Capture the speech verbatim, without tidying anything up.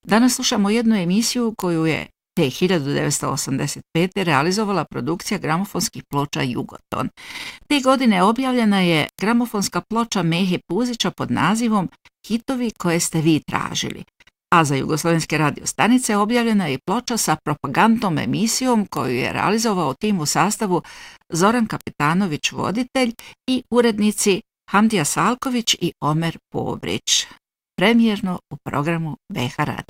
Danas slušamo jednu emisiju koju je te hiljadu devetsto osamdeset pete. realizovala produkcija gramofonskih ploča Jugoton. Te godine objavljena je gramofonska ploča Mehe Puzića pod nazivom Hitovi koje ste vi tražili. A za jugoslovenske radio stanice objavljena je ploča sa propagandnom emisijom koju je realizovao tim u sastavu Zoran Kapetanović voditelj i urednici Hamdija Salković i Omer Pobrić. Premijerno u programu B H Radio.